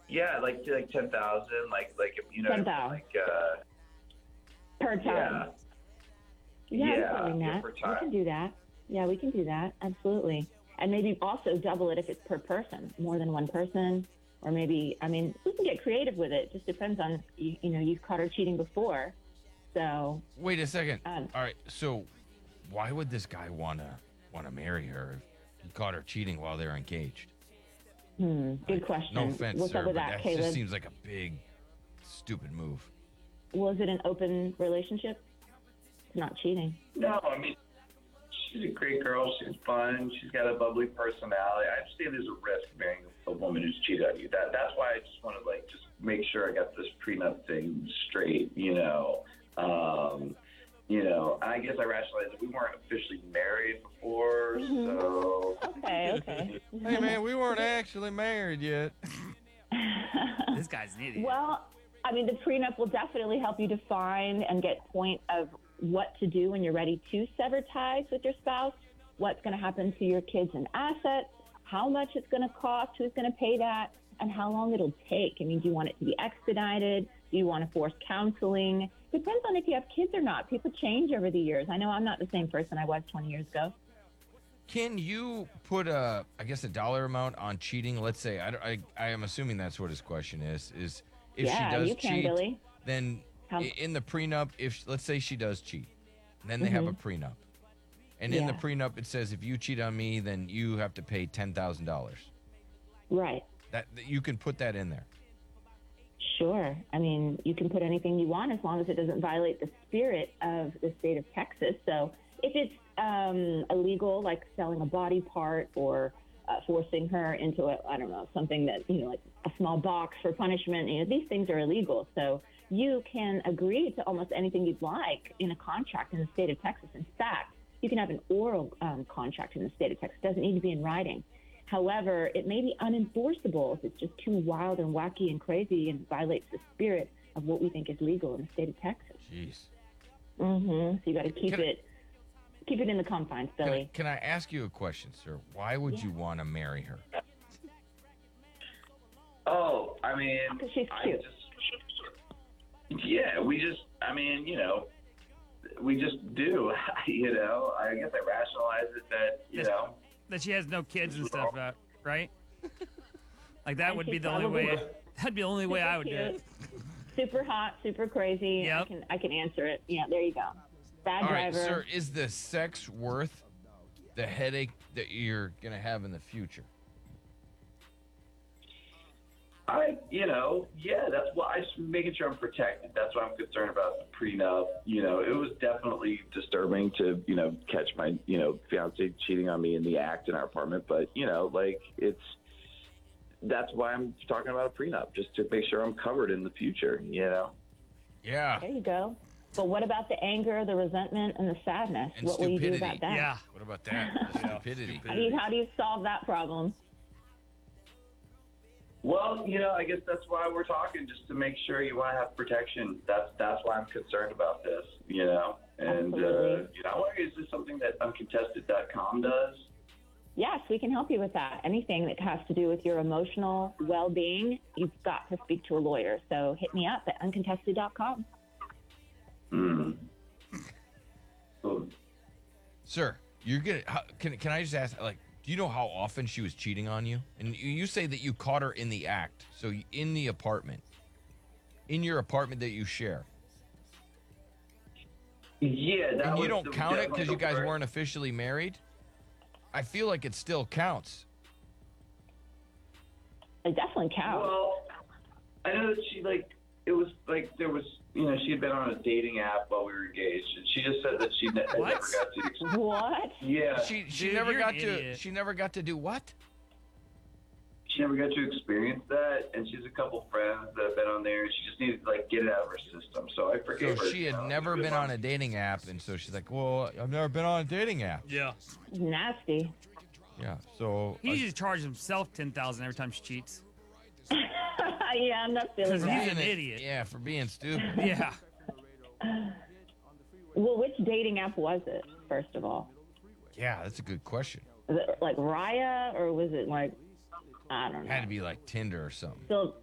Yeah, like 10,000, like you know, 10,000 like per yeah, time. Yeah, I'm yeah, doing yeah, that. per We time. can do that. Yeah, we can do that. Absolutely. And maybe also double it if it's per person, more than one person. Or maybe, I mean, we can get creative with it. Just depends on, you've caught her cheating before. So, Wait a second. um, All right, so why would this guy wanna marry her if he caught her cheating while they're engaged? good Like, no question. offense, What's up sir, with but that, that just Caleb? seems like a big, stupid move. Was it an open relationship? It's not cheating. No, I mean, she's a great girl. She's fun. She's got a bubbly personality. I understand there's a risk marrying a woman who's cheated on you. That's why I just want to like just make sure I got this prenup thing straight. I guess I rationalized that we weren't officially married before, so Okay, okay. Hey man, we weren't actually married yet. This guy's an idiot. Well, I mean, the prenup will definitely help you define and get point of what to do when you're ready to sever ties with your spouse, what's going to happen to your kids and assets, how much it's going to cost, who's going to pay that, and how long it'll take. I mean, do you want it to be expedited? Do you want to force counseling? Depends on if you have kids or not. People change over the years. I know I'm not the same person I was 20 years ago. Can you put I guess a dollar amount on cheating? Let's say I am assuming that's what his question is. Is if she Yeah, does you can, cheat, Billy. then How, in the prenup, if let's say she does cheat, then they have a prenup, and in the Yeah. prenup it says if you cheat on me, then you have to pay $10,000. right. That you can put that in there. Sure. I mean, you can put anything you want as long as it doesn't violate the spirit of the state of Texas. So if it's illegal, like selling a body part or forcing her into I don't know, something that, like a small box for punishment, these things are illegal. So you can agree to almost anything you'd like in a contract in the state of Texas. In fact, you can have an oral contract in the state of Texas. It doesn't need to be in writing. However, it may be unenforceable if it's just too wild and wacky and crazy and violates the spirit of what we think is legal in the state of Texas. Jeez. So you got to keep Can I- it in the confines, Billy. Can I ask you a question, sir? Why would you want to marry her? oh, I mean, Because she's I cute. yeah, we just do, I guess I rationalize it that, That she has no kids and stuff, right? Like that And would be she's the only probably way. That'd be the only way I would do cute, it. Super hot, super crazy. Yep. I can answer it. Yeah, there you go. Bad All right, driver. sir, is the sex worth the headache that you're going to have in the future? that's why I just making sure I'm protected. That's why I'm concerned about the prenup. It was definitely disturbing to, catch my, fiance cheating on me in the act in our apartment. But, that's why I'm talking about a prenup, just to make sure I'm covered in the future, Yeah. There you go. But what about the anger, the resentment, and the sadness? And What will you do stupidity. about that? Yeah. What about that? The stupidity. How do you solve that problem? Well, I guess that's why we're talking, just to make sure you want to have protection. That's why I'm concerned about this, And, Absolutely. I wonder, is this something that uncontested.com does? Yes, we can help you with that. Anything that has to do with your emotional well-being, you've got to speak to a lawyer. So hit me up at uncontested.com. Cool. Sir, you're going to can I just ask, like, do you know how often she was cheating on you? And you say that you caught her in the act. So in the apartment. In your apartment that you share. Yeah, that And you was don't count it because you guys definitely- weren't officially married? I feel like it still counts. It definitely counts. Well, I know that it was like there was, she had been on a dating app while we were engaged, and she just said that she never What? got to. What? Yeah, She Dude, never you're got an to idiot. she never got to do what? she never got to experience that, and she's a couple friends that have been on there, and she just needed to get it out of her system. So I So forgave her. she had never been on a dating app, and so she's like, "Well, I've never been on a dating app." Yeah. Nasty. Yeah. So He usually charges himself $10,000 every time she cheats. Yeah, I'm not feeling Because he's that. an idiot. Yeah, for being stupid. Yeah. Well, which dating app was it, first of all? Yeah, that's a good question. Was it like Raya, or was it like, I don't know. Had to be like Tinder or something. Still,